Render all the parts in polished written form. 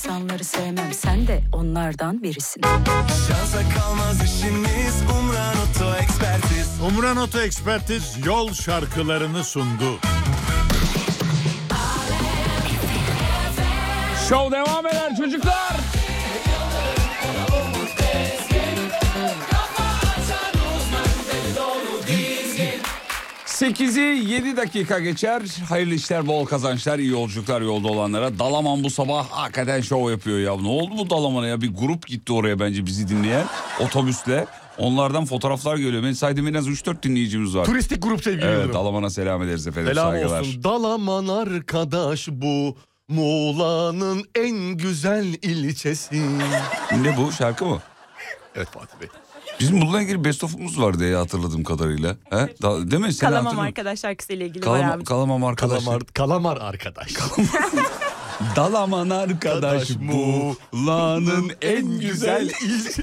insanları sevmem, sen de onlardan birisin. Şansa kalmaz işimiz, Umran Oto Ekspertiz. Umran Oto Ekspertiz yol şarkılarını sundu. Show devam eder çocuklar. 8'i 7 dakika geçer. Hayırlı işler, bol kazançlar, iyi yolculuklar yolda olanlara. Dalaman bu sabah hakikaten şov yapıyor ya. Ne oldu bu Dalaman'a ya? Bir grup gitti oraya bence bizi dinleyen otobüsle. Onlardan fotoğraflar geliyor. Ben saydım en az 3-4 dinleyicimiz var. Turistik grup sevgili Evet, Yıldırım. Dalaman'a selam ederiz efendim. Selam saygılar. olsun. Dalaman arkadaş bu Muğla'nın en güzel ilçesi. Ne bu, şarkı mı? Evet Fatih Bey. Bizim bununla ilgili best of'umuz var diye hatırladığım kadarıyla. He? Değil mi? Seni Kalamam arkadaş şarkısıyla ilgili var abi. Kalamam arkadaş. Kalamar arkadaş. Dalaman arkadaş Muğla'nın en güzel ilçesi.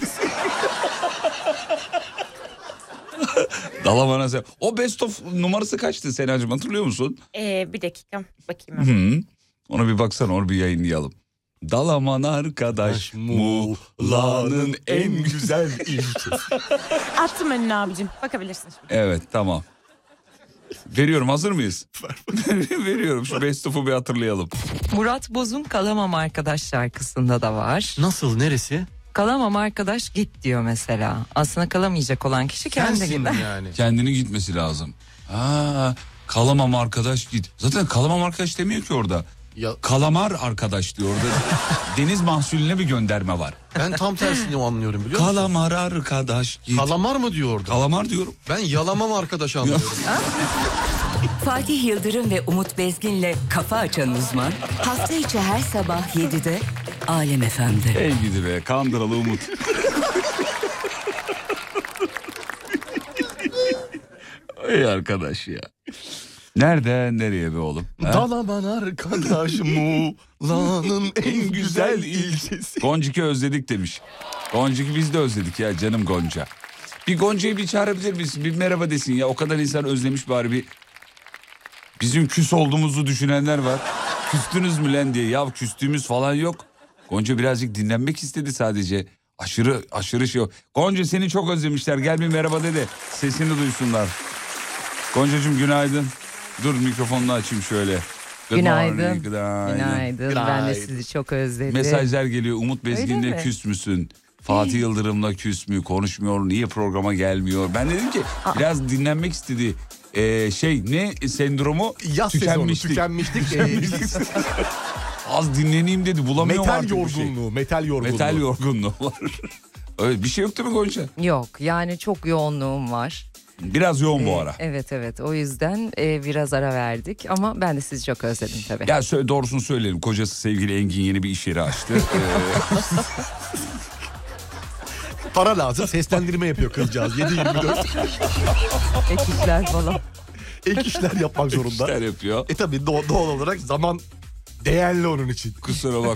Dalaman'a selam. O best of numarası kaçtı Senacığım, hatırlıyor musun? Bir dakika bakayım. Ona bir baksana, onu bir yayınlayalım. Dalaman arkadaş Muğla'nın en güzel ilçesi. Attım önüne abicim, bakabilirsin şimdi. Evet, tamam. Veriyorum, hazır mıyız? Veriyorum, şu best of'u bir hatırlayalım. Murat Boz'un Kalamam Arkadaş şarkısında da var. Nasıl, neresi? Kalamam arkadaş git diyor mesela. Aslında kalamayacak olan kişi kendi Sensin gider. yani. Kendini gitmesi lazım. Kalamam arkadaş git. Zaten kalamam arkadaş demiyor ki orada. Ya, Kalamar arkadaş diyor orada. Deniz mahsulüne bir gönderme var. ben tam tersini anlıyorum biliyor musun? Kalamar arkadaş git. Kalamar mı diyor orada? Kalamar diyorum. Ben yalamam arkadaş anlıyorum. Fatih Yıldırım ve Umut Bezgin'le Kafa Açan Uzman hafta içi her sabah 7'de Alem FM'de. Ey gidi be, kandıralı Umut. Ey arkadaş ya. Nereden nereye be oğlum? Ha? Dalaman arkadaş Muğla'nın en güzel ilçesi. Goncik'i özledik demiş. Goncik'i biz de özledik ya canım Gonca. Bir Gonca'yı bir çağırabilir misin? Bir merhaba desin ya. O kadar insan özlemiş, bari bir... Bizim küs olduğumuzu düşünenler var. Küstünüz mü lan diye. Ya küstüğümüz falan yok. Gonca birazcık dinlenmek istedi sadece. Aşırı şey. Gonca seni çok özlemişler. Gel bir merhaba de, sesini duysunlar. Goncacığım günaydın. Dur mikrofonunu açayım şöyle. Günaydın. Günaydın. Ben de sizi çok özledim. Mesajlar geliyor. Umut Öyle Bezgin'le mi? küs müsün? Fatih Yıldırım'la küs mü? Konuşmuyor. Niye programa gelmiyor? Ben dedim ki biraz dinlenmek istedi. Ne sendromu? Yaz sezonu tükenmiştik. Az dinleneyim dedi. Bulamıyorum Metal artık yorgunluğu. Metal yorgunluğu var. Öyle bir şey yok değil mi Gonca? Yok, yani çok yoğunluğum var. Biraz yoğun bu ara. Evet, o yüzden biraz ara verdik ama ben de sizi çok özledim tabii. Ya doğrusunu söyleyelim. Kocası sevgili Engin yeni bir iş yeri açtı. Para lazım, seslendirme yapıyor kızcağız 7/24. Ek işler falan. Ek işler yapmak zorunda. İşler yapıyor. Tabii doğal olarak zaman değerli onun için. Kusura bak.